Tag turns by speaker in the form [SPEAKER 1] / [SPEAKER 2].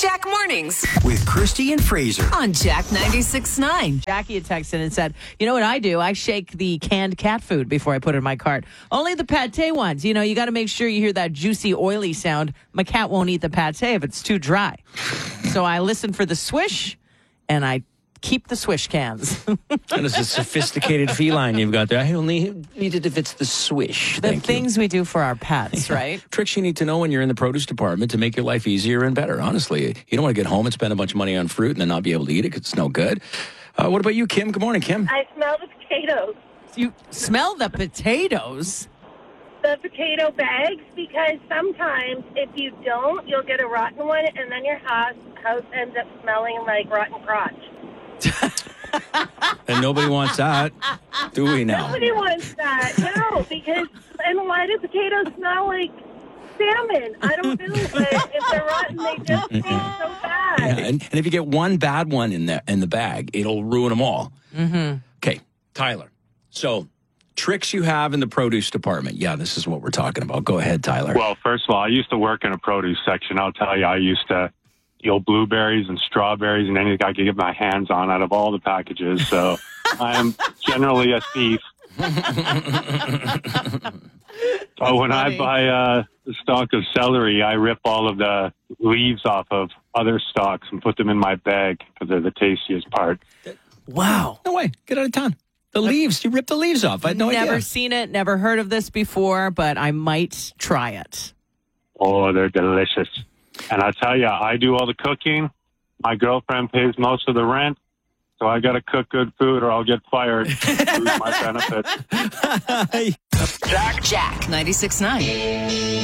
[SPEAKER 1] Jack Mornings
[SPEAKER 2] with Christy and Fraser
[SPEAKER 1] on Jack 96.9.
[SPEAKER 3] Jackie had texted and said, you know what I do? I shake the canned cat food before I put it in my cart. Only the pate ones. You know, you got to make sure you hear that juicy, oily sound. My cat won't eat the pate if it's too dry. So I listen for the swish, and I keep the swish cans.
[SPEAKER 4] And it's a sophisticated feline you've got there. I only need it if it's the swish.
[SPEAKER 3] The things we do for our pets, right?
[SPEAKER 4] Tricks you need to know when you're in the produce department to make your life easier and better. Honestly, you don't want to get home and spend a bunch of money on fruit and then not be able to eat it because it's no good. What about you, Kim? Good morning, Kim.
[SPEAKER 5] I smell the potatoes.
[SPEAKER 3] You smell the potatoes?
[SPEAKER 5] The potato bags, because sometimes if you don't, you'll get a rotten one, and then your house ends up smelling like rotten crotch.
[SPEAKER 4] And nobody wants that, do we now?
[SPEAKER 5] Nobody wants that, no, because, and why do potatoes smell like salmon? I don't know, but if they're rotten, they just taste so bad.
[SPEAKER 4] Yeah, and if you get one bad one in the bag, it'll ruin them all. Mm-hmm. Okay, Tyler. So, tricks you have in the produce department. Yeah, this is what we're talking about. Go ahead, Tyler.
[SPEAKER 6] Well, first of all, I used to work in a produce section. I'll tell you, I used to steal blueberries and strawberries and anything I could get my hands on out of all the packages. So I am generally a thief. So when I buy a stalk of celery, I rip all of the leaves off of other stalks and put them in my bag because they're the tastiest part.
[SPEAKER 4] Wow. No way. Get out of town. The leaves. You rip the leaves off. I had no idea.
[SPEAKER 3] Never seen it, never heard of this before, but I might try it.
[SPEAKER 6] Oh, they're delicious. And I tell you, I do all the cooking. My girlfriend pays most of the rent. So I got to cook good food or I'll get fired. Lose my benefits.
[SPEAKER 1] Jack 96.9.